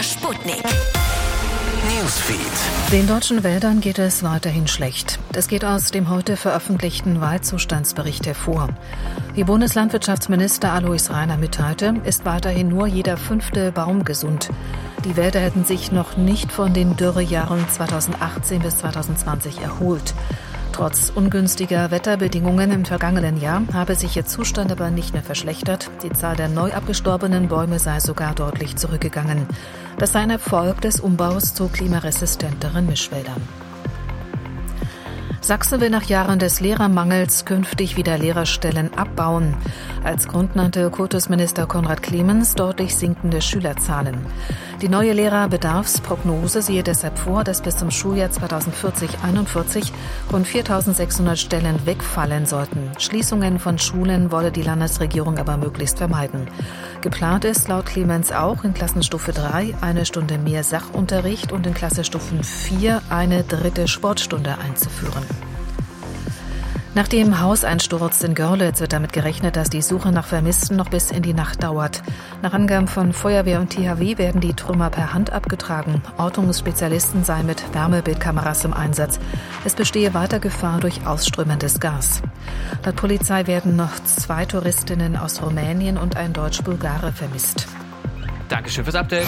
Sputnik Newsfeed. Den deutschen Wäldern geht es weiterhin schlecht. Das geht aus dem heute veröffentlichten Waldzustandsbericht hervor. Wie Bundeslandwirtschaftsminister Alois Rainer mitteilte, ist weiterhin nur jeder 5. Baum gesund. Die Wälder hätten sich noch nicht von den Dürrejahren 2018 bis 2020 erholt. Trotz ungünstiger Wetterbedingungen im vergangenen Jahr habe sich ihr Zustand aber nicht mehr verschlechtert. Die Zahl der neu abgestorbenen Bäume sei sogar deutlich zurückgegangen. Das sei ein Erfolg des Umbaus zu klimaresistenteren Mischwäldern. Sachsen will nach Jahren des Lehrermangels künftig wieder Lehrerstellen abbauen. Als Grund nannte Kultusminister Konrad Clemens deutlich sinkende Schülerzahlen. Die neue Lehrerbedarfsprognose siehe deshalb vor, dass bis zum Schuljahr 2040/41 rund 4.600 Stellen wegfallen sollten. Schließungen von Schulen wolle die Landesregierung aber möglichst vermeiden. Geplant ist laut Clemens auch in Klassenstufe 3 eine Stunde mehr Sachunterricht und in Klassenstufen 4 eine 3. Sportstunde einzuführen. Nach dem Hauseinsturz in Görlitz wird damit gerechnet, dass die Suche nach Vermissten noch bis in die Nacht dauert. Nach Angaben von Feuerwehr und THW werden die Trümmer per Hand abgetragen. Ortungsspezialisten seien mit Wärmebildkameras im Einsatz. Es bestehe weiter Gefahr durch ausströmendes Gas. Laut Polizei werden noch 2 Touristinnen aus Rumänien und ein Deutsch-Bulgare vermisst. Dankeschön fürs Update.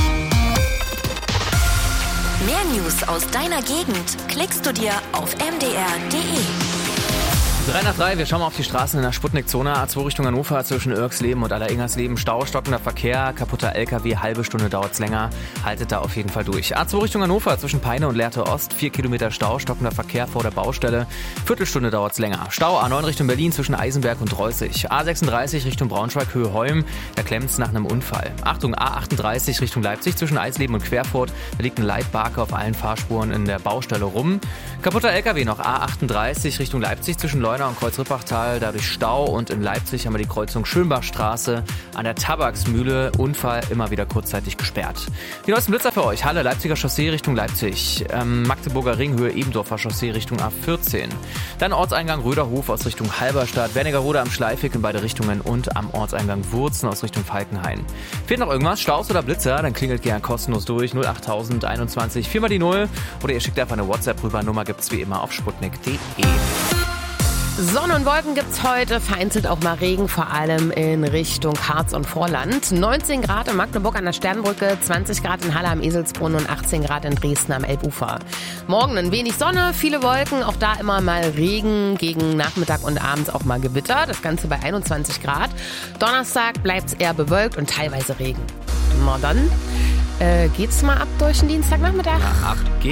Mehr News aus deiner Gegend klickst du dir auf mdr.de. 3 nach 3, wir schauen mal auf die Straßen in der Sputnik-Zone. A2 Richtung Hannover zwischen Irksleben und Alleringersleben. Stau, stockender Verkehr, kaputter LKW, halbe Stunde dauert's länger. Haltet da auf jeden Fall durch. A2 Richtung Hannover zwischen Peine und Lehrte Ost. 4 Kilometer Stau, stockender Verkehr vor der Baustelle. Viertelstunde dauert's länger. Stau A9 Richtung Berlin zwischen Eisenberg und Reußig. A36 Richtung Braunschweig, Höhe Holm. Da klemmt's nach einem Unfall. Achtung, A38 Richtung Leipzig zwischen Eisleben und Querfurt. Da liegt ein Leitbarke auf allen Fahrspuren in der Baustelle rum. Kaputter LKW noch A38 Richtung Leipzig zwischen Leuna und Kreuz-Rippachtal, dadurch Stau, und in Leipzig haben wir die Kreuzung Schönbachstraße an der Tabaksmühle, Unfall immer wieder kurzzeitig gesperrt. Die neuesten Blitzer für euch: Halle, Leipziger Chaussee Richtung Leipzig, Magdeburger Ring, Höhe Ebendorfer Chaussee Richtung A14. Dann Ortseingang Röderhof aus Richtung Halberstadt, Wernigerode am Schleifweg in beide Richtungen und am Ortseingang Wurzen aus Richtung Falkenhain. Fehlt noch irgendwas, Staus oder Blitzer, dann klingelt gern kostenlos durch 08021 4 mal die 0 oder ihr schickt einfach eine WhatsApp rüber. Nummer gibt's wie immer auf sputnik.de. Sonne und Wolken gibt's heute, vereinzelt auch mal Regen, vor allem in Richtung Harz und Vorland. 19 Grad in Magdeburg an der Sternbrücke, 20 Grad in Halle am Eselsbrunn und 18 Grad in Dresden am Elbufer. Morgen ein wenig Sonne, viele Wolken, auch da immer mal Regen, gegen Nachmittag und abends auch mal Gewitter, das Ganze bei 21 Grad. Donnerstag bleibt's eher bewölkt und teilweise Regen. Na dann geht's mal ab durch den Dienstagnachmittag. Ja, ab geht's.